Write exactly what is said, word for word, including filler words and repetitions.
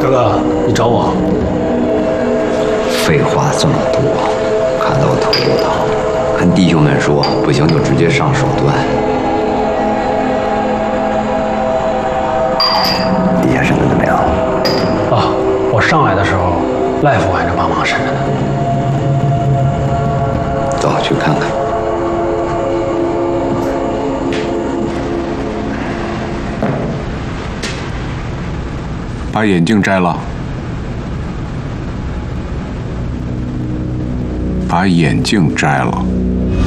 大哥，你找我？ 废话这么多，看得我头都疼。跟弟兄们说，不行就直接上手段。底下审的怎么样？ 啊，我上来的时候，赖夫还在帮忙审着呢。 走，去看看。 把眼镜摘了。把眼镜摘了。